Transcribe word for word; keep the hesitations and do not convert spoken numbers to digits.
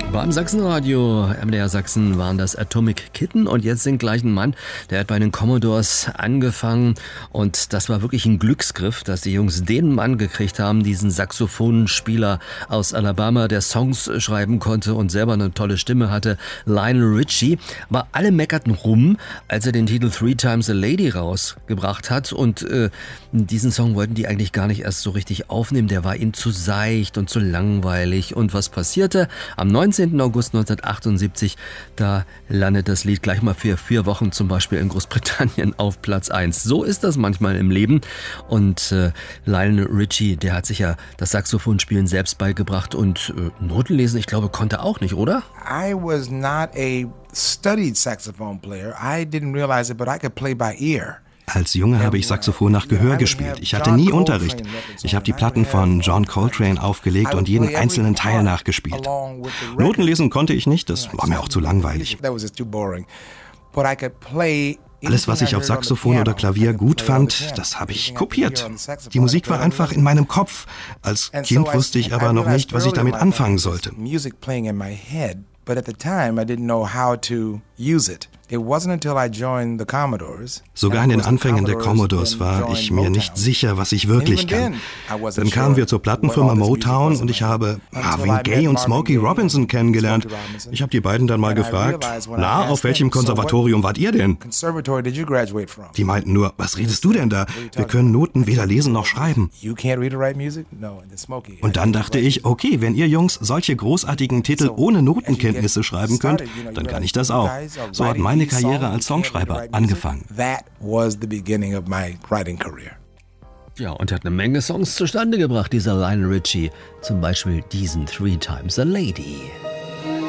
Beim Sachsenradio M D R Sachsen waren das Atomic Kitten und jetzt singt gleich ein Mann, der hat bei den Commodores angefangen und das war wirklich ein Glücksgriff, dass die Jungs den Mann gekriegt haben, diesen Saxophonspieler aus Alabama, der Songs schreiben konnte und selber eine tolle Stimme hatte, Lionel Richie. Aber alle meckerten rum, als er den Titel Three Times a Lady rausgebracht hat und äh, diesen Song wollten die eigentlich gar nicht erst so richtig aufnehmen, der war ihnen zu seicht und zu langweilig und was passierte? Am neunzehnten August neunzehnhundertachtundsiebzig, da landet das Lied gleich mal für vier Wochen zum Beispiel in Großbritannien auf Platz eins. So ist das manchmal im Leben. Und äh, Lionel Richie, der hat sich ja das Saxophonspielen selbst beigebracht und äh, Noten lesen, ich glaube, konnte auch nicht, oder? I was not a studied saxophone player. I didn't realize it, but I could play by ear. Als Junge habe ich Saxophon nach Gehör gespielt. Ich hatte nie Unterricht. Ich habe die Platten von John Coltrane aufgelegt und jeden einzelnen Teil nachgespielt. Noten lesen konnte ich nicht, das war mir auch zu langweilig. Alles, was ich auf Saxophon oder Klavier gut fand, das habe ich kopiert. Die Musik war einfach in meinem Kopf. Als Kind wusste ich aber noch nicht, was ich damit anfangen sollte. Sogar in den Anfängen der Commodores war ich mir nicht sicher, was ich wirklich kann. Dann kamen wir zur Plattenfirma Motown und ich habe Marvin Gaye und Smokey Robinson kennengelernt. Ich habe die beiden dann mal gefragt, na, auf welchem Konservatorium wart ihr denn? Die meinten nur, was redest du denn da? Wir können Noten weder lesen noch schreiben. Und dann dachte ich, okay, wenn ihr Jungs solche großartigen Titel ohne Notenkenntnisse schreiben könnt, dann kann ich das auch. So hat meine Karriere als Songschreiber angefangen. Ja, und hat eine Menge Songs zustande gebracht, dieser Lionel Richie. Zum Beispiel diesen Three Times a Lady.